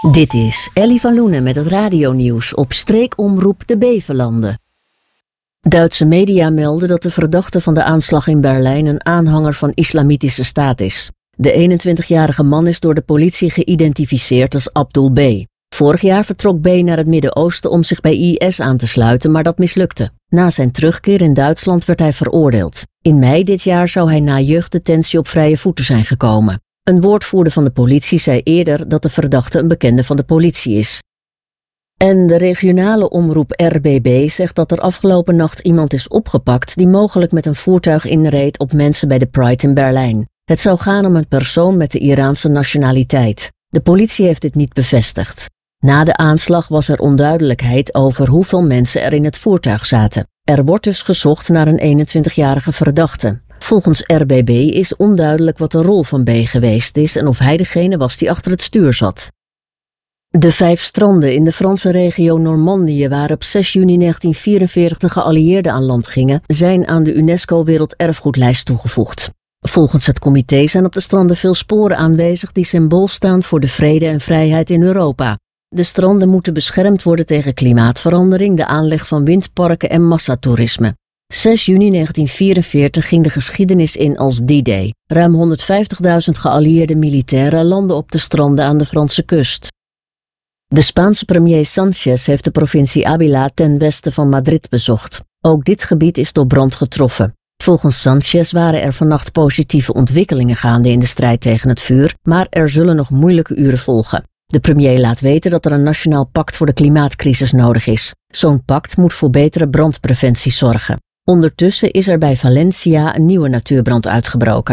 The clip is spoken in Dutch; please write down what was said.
Dit is Ellie van Loenen met het radionieuws op streekomroep de Bevelanden. Duitse media melden dat de verdachte van de aanslag in Berlijn een aanhanger van Islamitische Staat is. De 21-jarige man is door de politie geïdentificeerd als Abdul B. Vorig jaar vertrok B naar het Midden-Oosten om zich bij IS aan te sluiten, maar dat mislukte. Na zijn terugkeer in Duitsland werd hij veroordeeld. In mei dit jaar zou hij na jeugddetentie op vrije voeten zijn gekomen. Een woordvoerder van de politie zei eerder dat de verdachte een bekende van de politie is. En de regionale omroep RBB zegt dat er afgelopen nacht iemand is opgepakt die mogelijk met een voertuig inreed op mensen bij de Pride in Berlijn. Het zou gaan om een persoon met de Iraanse nationaliteit. De politie heeft dit niet bevestigd. Na de aanslag was er onduidelijkheid over hoeveel mensen er in het voertuig zaten. Er wordt dus gezocht naar een 21-jarige verdachte. Volgens RBB is onduidelijk wat de rol van B geweest is en of hij degene was die achter het stuur zat. De 5 stranden in de Franse regio Normandië waar op 6 juni 1944 de geallieerden aan land gingen, zijn aan de UNESCO Werelderfgoedlijst toegevoegd. Volgens het comité zijn op de stranden veel sporen aanwezig die symbool staan voor de vrede en vrijheid in Europa. De stranden moeten beschermd worden tegen klimaatverandering, de aanleg van windparken en massatoerisme. 6 juni 1944 ging de geschiedenis in als D-Day. Ruim 150.000 geallieerde militairen landden op de stranden aan de Franse kust. De Spaanse premier Sánchez heeft de provincie Ávila ten westen van Madrid bezocht. Ook dit gebied is door brand getroffen. Volgens Sánchez waren er vannacht positieve ontwikkelingen gaande in de strijd tegen het vuur, maar er zullen nog moeilijke uren volgen. De premier laat weten dat er een nationaal pact voor de klimaatcrisis nodig is. Zo'n pact moet voor betere brandpreventie zorgen. Ondertussen is er bij Valencia een nieuwe natuurbrand uitgebroken.